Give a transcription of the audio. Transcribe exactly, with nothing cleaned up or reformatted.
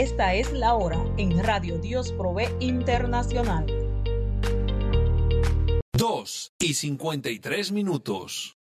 Esta es la hora en Radio Dios Provee Internacional. dos y cincuenta y tres minutos.